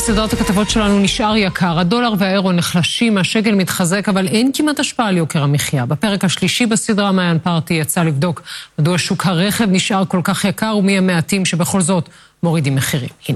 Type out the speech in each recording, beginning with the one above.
בסדרת הכתבות שלנו נשאר יקר. הדולר והאירו נחלשים, השקל מתחזק, אבל אין כמעט השפעה על יוקר המחיה. בפרק השלישי בסדרה מעיין פרתי יצא לבדוק מדוע שוק הרכב נשאר כל כך יקר ומי המעטים שבכל זאת מורידים מחירים. הנה.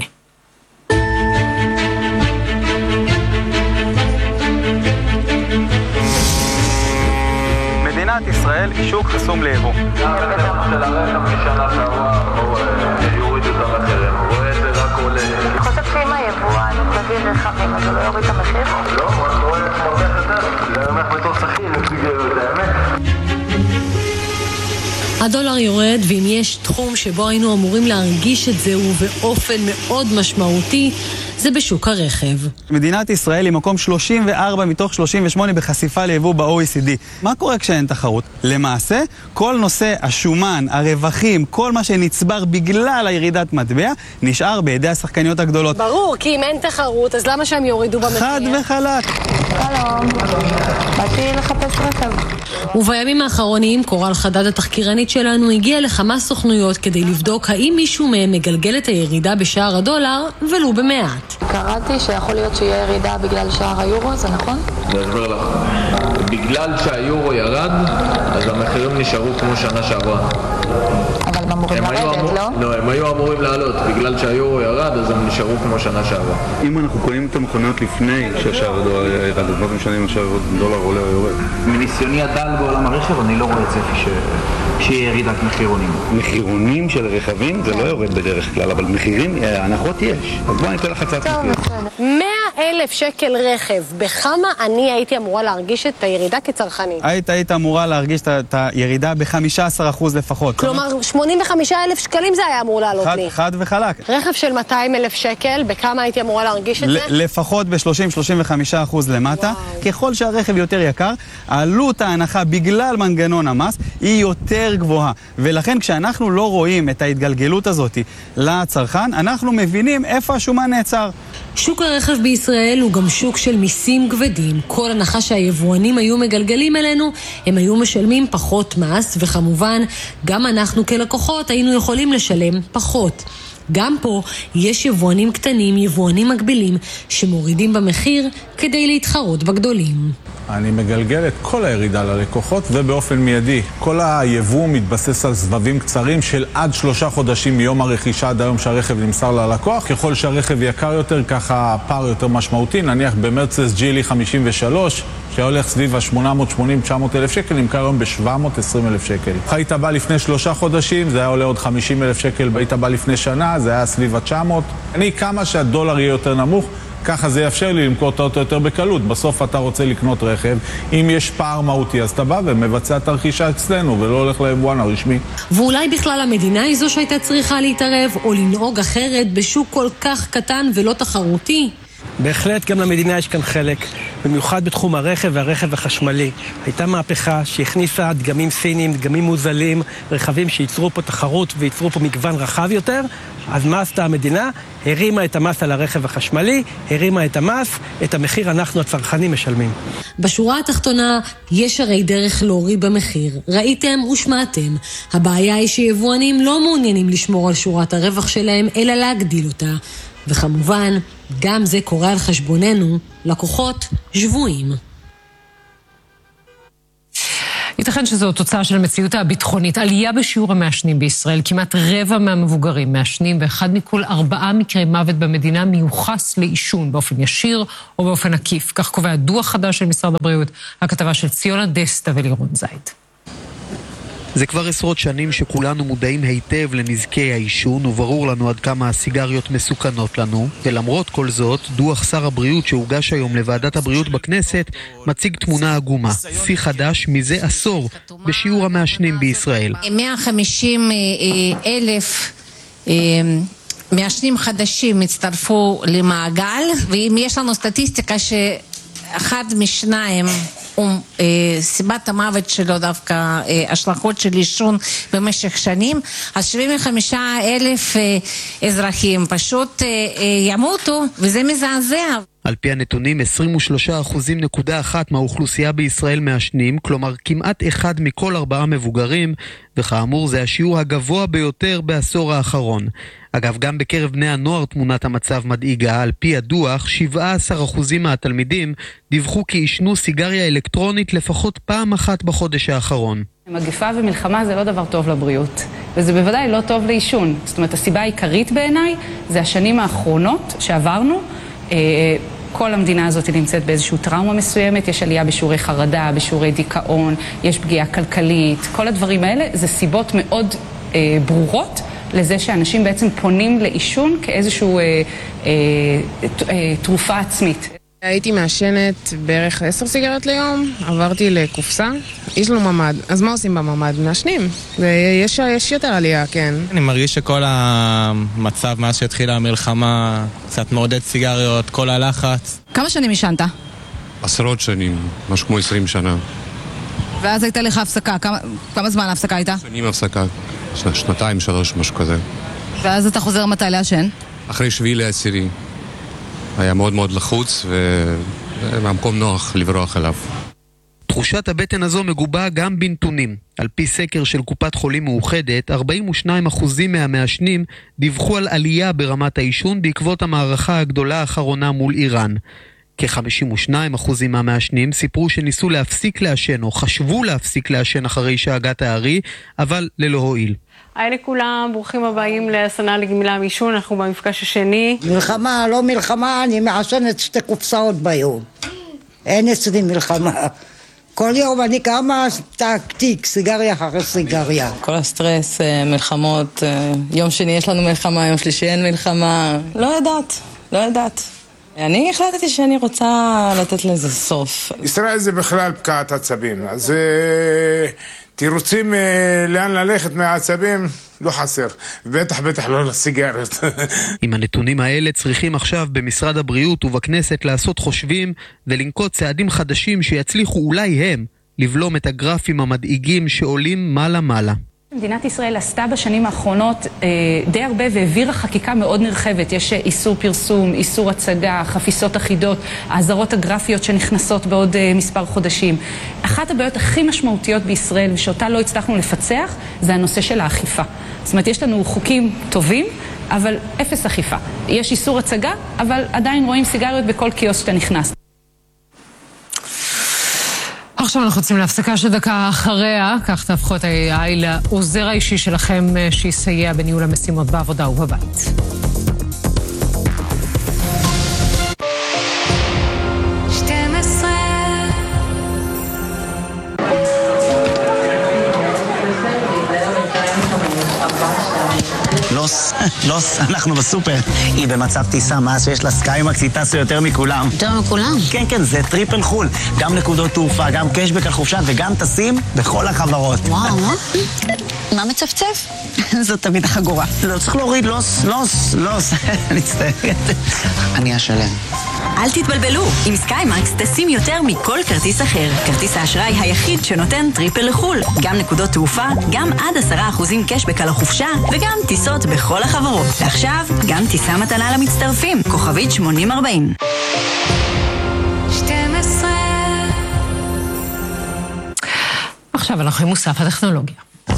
מדינת ישראל היא שוק חסום ליבוא. המחירים של הרכב משנה שעברה יורידו את המחירים, רואה את זה רק עולה. אני חושב שאם היבואן מביא רכבים, אז הוא לא יוריד את המחיר? לא, הוא רואה את מרוויח את זה. זה יומך בתור שכיר, זה האמת. הדולר יורד, ואם יש תחום שבו היינו אמורים להרגיש את זה ובאופן מאוד משמעותי, זה בשוק הרכב. מדינת ישראל היא מקום 34 מתוך 38 בחשיפה ליבוא ב-OECD. מה קורה כשאין תחרות? למעשה, כל נושא השומן, הרווחים, כל מה שנצבר בגלל הירידת מטבע, נשאר בידי השחקניות הגדולות. ברור, כי אם אין תחרות, אז למה שהם יורידו במחיר? חד וחלק. שלום, באתי לחפש רכב. ובימים האחרונים, קורל חדד התחקירנית שלנו הגיעה לכמה סוכנויות כדי לבדוק האם מישהו מהם מגלגל את הירידה בשער הדולר, ולו במעט. קראתי שיכול להיות שיהיה ירידה בגלל שער היורו, זה נכון? אני אסביר לך. בגלל שהיורו ירד, אז המחירים נשארו כמו שנה שעברה. אבל הם אמורים לרדת, לא? לא, הם היו אמורים לעלות. בגלל שהיורו ירד, אז הם נשארו כמו שנה שעברה. אם אנחנו קונים את המכוניות לפני שהשער הדולר ירד, אז לא משנה אם השער הדולר עולה או יורד. מניסיוני הדל בעולם הרכב, אני לא רואה צפי שיהיה ירידת מחירונים. מחירונים של רכבים זה לא יורד בדרך כלל, אבל מחירים, הנחות יש. אז בוא ניתן לך הצעת מחיר. 100,000 שקל רכב, בכמה אני הייתי אמורה להרגיש את הירידה כצרכנית? היית אמורה להרגיש את הירידה ב-15% לפחות. כלומר, 85,000 שקלים זה היה אמור לעלות לי. חד וחלק. רכב של 200,000 שקל, בכמה הייתי אמורה להרגיש את זה? לפחות ב-30-35% למטה. ככל שהרכב יותר יקר, העלות ההנחה בגלל מנגנון המס היא יותר גבוהה. ולכן כשאנחנו לא רואים את ההתגלגלות הזאת לצרכן, אנחנו מבינים איפה השומן נעצר. שוק הרכב בישראל הוא גם שוק של מיסים כבדים. כל הנחה שהיבואנים היו מגלגלים אלינו, הם היו משלמים פחות מס, וכמובן, גם אנחנו כלקוחות היינו יכולים לשלם פחות. גם פה יש יבואנים קטנים, יבואנים מקבילים, שמורידים במחיר כדי להתחרות בגדולים. אני מגלגל את כל הירידה ללקוחות ובאופן מיידי. כל היבוא מתבסס על סבבים קצרים של עד 3 חודשים מיום הרכישה עד היום שהרכב נמסר ללקוח. ככל שהרכב יקר יותר, ככה הפער יותר משמעותי. נניח במרצדס GLE 53, שהולך סביב ה-880-900 אלף שקל, נמכר היום ב-720 אלף שקל. היית בא לפני 3 חודשים, זה היה עולה עוד 50 אלף שקל, היית בא לפני שנה, זה היה סביב ה-900. כמה שהדולר יהיה יותר נמוך, ככה זה יאפשר לי למכור אותו יותר בקלות. בסוף אתה רוצה לקנות רכב, אם יש פער מהותי, אז אתה בא ומבצע את הרכישה אצלנו, ולא הולך ליבואן הרשמי. ואולי בכלל המדינה היא זו שהייתה צריכה להתערב, או לנהוג אחרת בשוק כל כך קטן ולא תחרותי? בהחלט גם למדינה יש כאן חלק, במיוחד בתחום הרכב והרכב החשמלי. הייתה מהפכה שהכניסה דגמים סינים, דגמים מוזלים, רכבים שייצרו פה תחרות וייצרו פה מגוון רחב יותר. אז מה עשתה המדינה? הרימה את המס על הרכב החשמלי, הרימה את המס, את המחיר אנחנו הצרכנים משלמים. בשורה התחתונה יש הרי דרך להוריד במחיר. ראיתם ושמעתם. הבעיה היא שיבואנים לא מעוניינים לשמור על שורת הרווח שלהם, אלא להגדיל אותה. וכמובן, גם זה קורה על חשבוננו, לקוחות שבויים. ייתכן שזו תוצאה של המציאות הביטחונית. עלייה בשיעור המעשנים בישראל, כמעט רבע מהמבוגרים מעשנים, ואחד מכל 4 מקרי מוות במדינה מיוחס לעישון באופן ישיר או באופן עקיף. כך קובע דוח חדש של משרד הבריאות, הכתבה של ציונה דסטה ולירון זית. זה כבר עשרות שנים שכולנו מודעים היטב לנזקי העישון, וברור לנו עד כמה הסיגריות מסוכנות לנו. ולמרות כל זאת, דוח שר הבריאות שהוגש היום לוועדת הבריאות בכנסת מציג תמונה עגומה. שיא חדש מזה עשור בשיעור המעשנים בישראל. 150,000 מעשנים חדשים הצטרפו למעגל, ואם יש לנו סטטיסטיקה שאחד משניים סיבת המוות שלו דווקא השלכות של עישון במשך שנים, אז 75,000 אזרחים פשוט ימותו, וזה מזעזע. על פי הנתונים, 23.1% מהאוכלוסייה בישראל מעשנים, כלומר כמעט 1 מכל 4 מבוגרים, וכאמור זה השיעור הגבוה ביותר בעשור האחרון. אגב, גם בקרב בני הנוער תמונת המצב מדאיגה. על פי הדוח, 17% מהתלמידים דיווחו כי ישנו סיגריה אלקטרונית לפחות פעם אחת בחודש האחרון. מגפה ומלחמה זה לא דבר טוב לבריאות, וזה בוודאי לא טוב לעישון. זאת אומרת, הסיבה העיקרית בעיניי זה השנים האחרונות שעברנו. כל המדינה הזאת נמצאת באיזושהי טראומה מסוימת, יש עלייה בשיעורי חרדה, בשיעורי דיכאון, יש פגיעה כלכלית, כל הדברים האלה זה סיבות מאוד ברורות לזה שאנשים בעצם פונים לעישון כאיזושהי תרופה עצמית. הייתי מעשנת בערך 10 סיגריות ליום, עברתי לקופסה, יש לו ממד. אז מה עושים בממד? מעשנים. יש יותר עלייה, כן. אני מרגיש שכל המצב מאז שהתחילה המלחמה קצת מעודד סיגריות, כל הלחץ. כמה שנים עישנת? עשרות שנים, משהו כמו 20 שנה. ואז הייתה לך הפסקה. כמה זמן ההפסקה הייתה? שנים הפסקה, 2, 3, משהו כזה. ואז אתה חוזר מתי לעשן? אחרי 7/10. היה מאוד מאוד לחוץ ומהמקום נוח לברוח אליו. תחושת הבטן הזו מגובה גם בנתונים. על פי סקר של קופת חולים מאוחדת, 42% מהמעשנים דיווחו על עלייה ברמת העישון בעקבות המערכה הגדולה האחרונה מול איראן. כ-52% מהמעשנים סיפרו שניסו להפסיק לעשן או חשבו להפסיק לעשן אחרי שהגת הארי, אבל ללא הועיל. היי לכולם, ברוכים הבאים להסנה לגמילה מעישון, אנחנו במפגש השני. מלחמה, לא מלחמה, אני מעשנת 2 קופסאות ביום. אין אצלי מלחמה. כל יום אני קמה, תיק, סיגריה אחרי סיגריה. כל הסטרס, מלחמות, יום שני יש לנו מלחמה, יום שלישי אין מלחמה. לא יודעת. אני החלטתי שאני רוצה לתת לזה סוף. ישראל זה בכלל פקעת עצבים, אז תירוצים לאן ללכת מהעצבים לא חסר, בטח לא לסיגריות. עם הנתונים האלה צריכים עכשיו במשרד הבריאות ובכנסת לעשות חושבים ולנקוט צעדים חדשים שיצליחו אולי הם לבלום את הגרפים המדאיגים שעולים מעלה. מדינת ישראל עשתה בשנים האחרונות די הרבה והעבירה חקיקה מאוד נרחבת. יש איסור פרסום, איסור הצגה, חפיסות אחידות, האזהרות הגרפיות שנכנסות בעוד מספר חודשים. אחת הבעיות הכי משמעותיות בישראל ושאותה לא הצלחנו לפצח זה הנושא של האכיפה. זאת אומרת, יש לנו חוקים טובים, אבל אפס אכיפה. יש איסור הצגה, אבל עדיין רואים סיגריות בכל קיוסק שאתה נכנס. עכשיו אנחנו יוצאים להפסקה של דקה אחריה, כך תהפכו את ה-AI לעוזר האישי שלכם שיסייע בניהול המשימות בעבודה ובבית. לוס, אנחנו בסופר. היא במצב טיסה, מאז שיש לה סקיימקס, היא טסה יותר מכולם. יותר מכולם? כן, זה טריפל חול. גם נקודות תעופה, גם קשבק על חופשה, וגם טסים בכל החברות. וואו, מה מצפצף? זאת תמיד החגורה. לא, צריך להוריד לוס. אני מצטערת. אני אשלם. אל תתבלבלו, עם סקיימקס טסים יותר מכל כרטיס אחר. כרטיס האשראי היחיד שנותן טריפל לחול. גם נקודות תעופה, גם עד 10% קשבק על החופשה, וגם טיסות בכל החברות. ועכשיו, גם טיסה מתנה למצטרפים. כוכבית 8040. 12. עכשיו אנחנו עם מוסף הטכנולוגיה.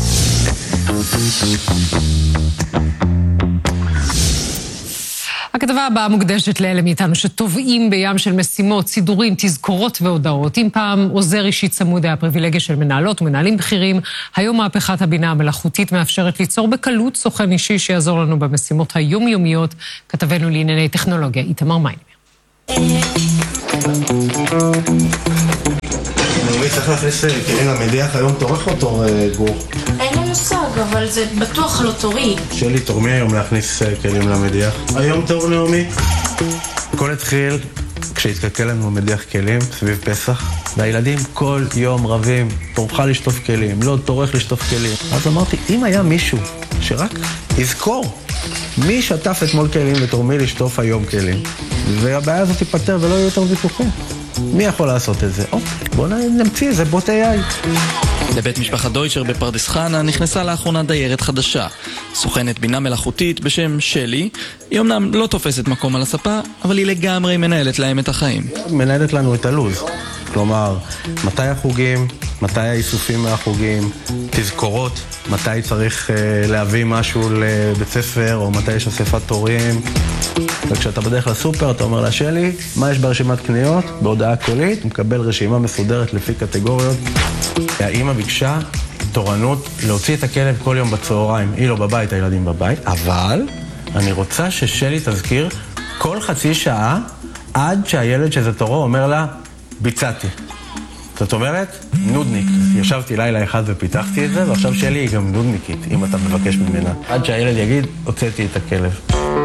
הכתבה הבאה מוקדשת לאלה מאיתנו שטובעים בים של משימות, סידורים, תזכורות והודעות. אם פעם עוזר אישי צמוד היה פריבילגיה של מנהלות ומנהלים בכירים, היום מהפכת הבינה המלאכותית מאפשרת ליצור בקלות סוכן אישי שיעזור לנו במשימות היומיומיות. כתבנו לענייני טכנולוגיה, איתמר מיינמר. אני צריך להכניס כלים למדיח, היום תורך או תור גור? אין לי מושג, אבל זה בטוח לא תורי. שלי, תורמי היום להכניס כלים למדיח. היום תור נעמי. הכל התחיל כשהתקלקל לנו מדיח כלים סביב פסח, והילדים כל יום רבים, תורך לשטוף כלים, לא תורך לשטוף כלים. אז אמרתי, אם היה מישהו שרק יזכור מי שטף אתמול כלים ותורמי לשטוף היום כלים, והבעיה הזאת תיפטר ולא יהיו יותר ויכוחים. מי יכול לעשות את זה? בואו נמציא איזה בוט AI. לבית משפחת דויטשר בפרדס חנה נכנסה לאחרונה דיירת חדשה, סוכנת בינה מלאכותית בשם שלי. היא אמנם לא תופסת מקום על הספה, אבל היא לגמרי מנהלת להם את החיים. מנהלת לנו את הלוז, כלומר, מתי החוגים, מתי האיסופים מהחוגים, תזכורות, מתי צריך להביא משהו לבית ספר, או מתי יש אספת תורים. וכשאתה בדרך לסופר, אתה אומר לה, שלי, מה יש ברשימת קניות? בהודעה קולית, מקבל רשימה מסודרת לפי קטגוריות. האמא ביקשה תורנות להוציא את הכלב כל יום בצהריים. היא לא בבית, הילדים בבית, אבל אני רוצה ששלי תזכיר כל חצי שעה עד שהילד שזה תורו אומר לה, ביצעתי. זאת אומרת, נודניק. ישבתי לילה אחד ופיתחתי את זה, ועכשיו שלי היא גם נודניקית, אם אתה מבקש ממנה. עד שהילד יגיד, הוצאתי את הכלב.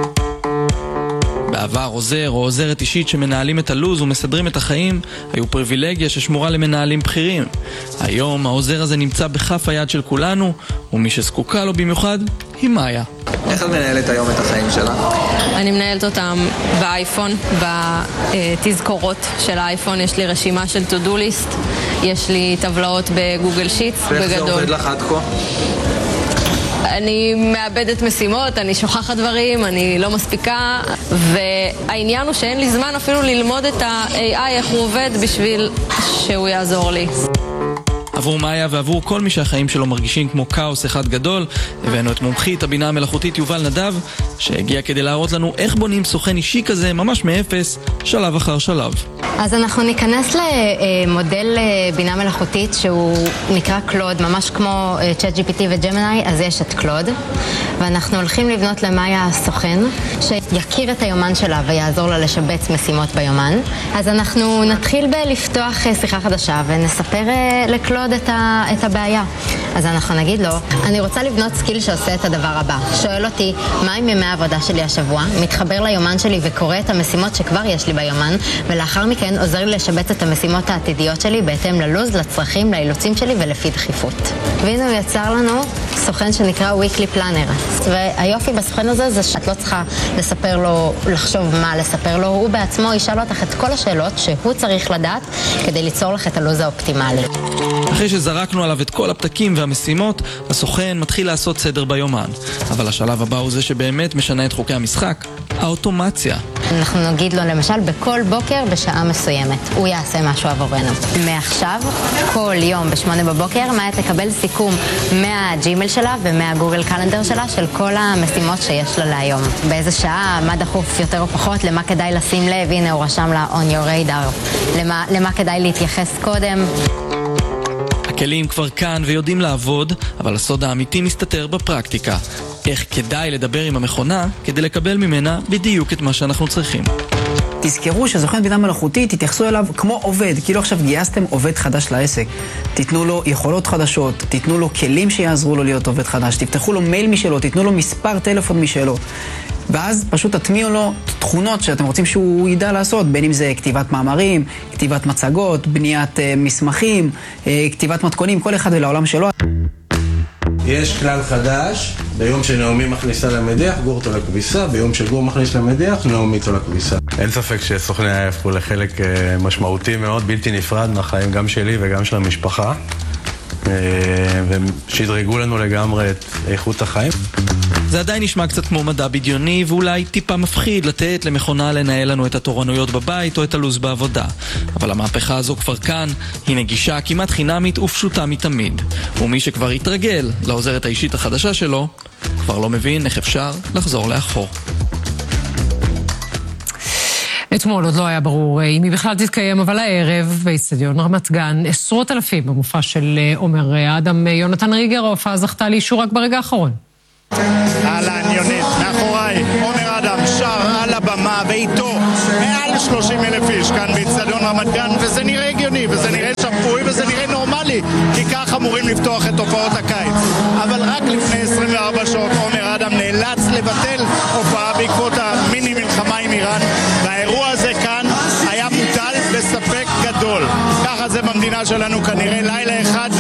בעבר עוזר או עוזרת אישית שמנהלים את הלוז ומסדרים את החיים היו פריבילגיה ששמורה למנהלים בכירים. היום העוזר הזה נמצא בכף היד של כולנו, ומי שזקוקה לו במיוחד היא מאיה. איך את מנהלת היום את החיים שלה? אני מנהלת אותם באייפון, בתזכורות של האייפון. יש לי רשימה של to-do list, יש לי טבלאות בגוגל שיטס בגדול. ואיך זה עובד לך עד כה? אני מאבדת משימות, אני שוכחת דברים, אני לא מספיקה, והעניין הוא שאין לי זמן אפילו ללמוד את ה-AI איך הוא עובד בשביל שהוא יעזור לי. עבור מאיה ועבור כל מי שהחיים שלו מרגישים כמו כאוס אחד גדול, הבאנו את מומחית הבינה המלאכותית יובל נדב, שהגיע כדי להראות לנו איך בונים סוכן אישי כזה ממש מאפס, שלב אחר שלב. אז אנחנו ניכנס למודל בינה מלאכותית שהוא נקרא קלוד, ממש כמו ChatGPT וג'מיני, אז יש את קלוד, ואנחנו הולכים לבנות למאיה סוכן שיכיר את היומן שלה ויעזור לה לשבץ משימות ביומן. אז אנחנו נתחיל בלפתוח שיחה חדשה ונספר לקלוד את הבעיה. אז אנחנו נגיד לו, אני רוצה לבנות סקיל שעושה את הדבר הבא. שואל אותי, מה עם ימי העבודה שלי השבוע? מתחבר ליומן שלי וקורא את המשימות שכבר יש לי ביומן, ולאחר מכן עוזר לי לשבץ את המשימות העתידיות שלי בהתאם ללוז, לצרכים, לאילוצים שלי ולפי דחיפות. והנה הוא יצר לנו סוכן שנקרא Weekly Planner. והיופי בסוכן הזה זה שאת לא צריכה לספר לו, לחשוב מה לספר לו, הוא בעצמו ישאל אותך את כל השאלות שהוא צריך לדעת כדי ליצור לך את הלוז האופטימלי. אחרי שזרקנו עליו את כל הפתקים והמשימות, הסוכן מתחיל לעשות סדר ביומן. אבל השלב הבא הוא זה שבאמת משנה את חוקי המשחק, האוטומציה. אנחנו נגיד לו למשל בכל בוקר בשעה מסוימת, הוא יעשה משהו עבורנו. מעכשיו, כל יום ב8 בבוקר, מאיה תקבל סיכום מהג'ימייל שלה ומהגוגל קלנדר שלה של כל המשימות שיש לה להיום. באיזה שעה, מה דחוף יותר או פחות, למה כדאי לשים לב, הנה הוא רשם לה on your radar, למה כדאי להתייחס קודם. הכלים כבר כאן ויודעים לעבוד, אבל הסוד האמיתי מסתתר בפרקטיקה. איך כדאי לדבר עם המכונה כדי לקבל ממנה בדיוק את מה שאנחנו צריכים. תזכרו שסוכן בינה מלאכותית תתייחסו אליו כמו עובד, כאילו עכשיו גייסתם עובד חדש לעסק. תיתנו לו יכולות חדשות, תיתנו לו כלים שיעזרו לו להיות עובד חדש, תפתחו לו מייל משלו, תיתנו לו מספר טלפון משלו. ואז פשוט תטמיעו לו תכונות שאתם רוצים שהוא ידע לעשות, בין אם זה כתיבת מאמרים, כתיבת מצגות, בניית מסמכים, כתיבת מתכונים, כל אחד לעולם שלו. יש כלל חדש, ביום שנעמי מכניסה למדיח, גור אותו לכביסה, ביום שגור מכניס למדיח, נעמי אותו לכביסה. אין ספק שסוכני הפכו לחלק משמעותי מאוד, בלתי נפרד מהחיים גם שלי וגם של המשפחה, ושדרגו לנו לגמרי את איכות החיים. זה עדיין נשמע קצת כמו מדע בדיוני ואולי טיפה מפחיד לתת למכונה לנהל לנו את התורנויות בבית או את הלוז בעבודה. אבל המהפכה הזו כבר כאן, היא נגישה כמעט חינמית ופשוטה מתמיד. ומי שכבר התרגל לעוזרת האישית החדשה שלו, כבר לא מבין איך אפשר לחזור לאחור. אתמול עוד לא היה ברור אם היא בכלל תתקיים, אבל הערב באצטדיון רמת גן, עשרות אלפים במופע של עומר אדם. יונתן ריגר, ההופעה זכתה לאישור רק ברגע האחרון. אהלן יונית, מאחוריי עומר אדם שר על הבמה ואיתו מעל 30,000 איש כאן באצטדיון רמת גן, וזה נראה הגיוני וזה נראה שפוי וזה נראה נורמלי, כי כך אמורים לפתוח את הופעות הקיץ. אבל רק לפני 24 שעות עומר אדם נאלץ לבטל הופעה בעקבות המיני מלחמה עם איראן, והאירוע הזה כאן היה מוטל בספק גדול. ככה זה במדינה שלנו כנראה, לילה אחד